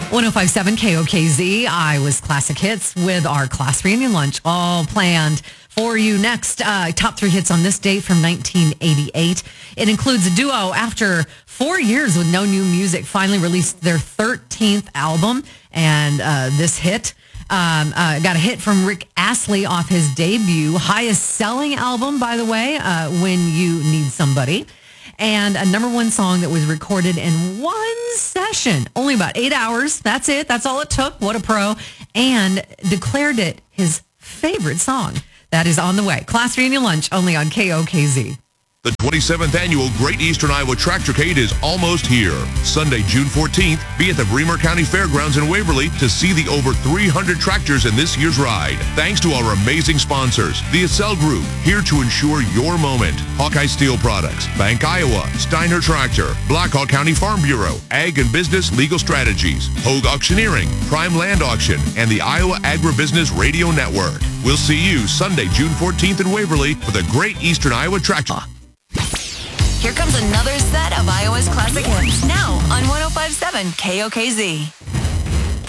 1057 KOKZ, Iowa's Classic Hits with our class reunion lunch all planned for you next. Top 3 hits on this date from 1988. It includes a duo after 4 years with no new music, finally released their 13th album. And this hit got a hit from Rick Astley off his debut, highest selling album, by the way, When You Need Somebody. And a number 1 song that was recorded in one session, only about 8 hours. That's it. That's all it took. What a pro. And declared it his favorite song. That is on the way. Class reunion lunch only on KOKZ. The 27th annual Great Eastern Iowa Tractorcade is almost here. Sunday, June 14th, be at the Bremer County Fairgrounds in Waverly to see the over 300 tractors in this year's ride. Thanks to our amazing sponsors, the Accel Group, here to ensure your moment. Hawkeye Steel Products, Bank Iowa, Steiner Tractor, Blackhawk County Farm Bureau, Ag and Business Legal Strategies, Hogue Auctioneering, Prime Land Auction, and the Iowa Agribusiness Radio Network. We'll see you Sunday, June 14th in Waverly for the Great Eastern Iowa Tractor. Here comes another set of Iowa's Classic Hits, now on 1057 KOKZ.